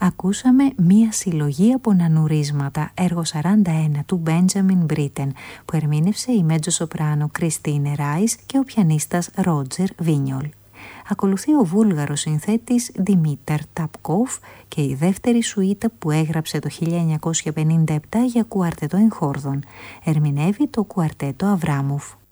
Ακούσαμε μία συλλογή από νανουρίσματα, έργο 41 του Benjamin Britten, που ερμήνευσε η μέτζο-σοπράνο Christine Rice και ο πιανίστας Roger Vignol. Ακολουθεί ο βούλγαρος συνθέτης Δημήτρ Ταπκόφ και η δεύτερη σουίτα που έγραψε το 1957 για κουαρτέτο εγχόρδων. Ερμηνεύει το κουαρτέτο Αβράμοφ.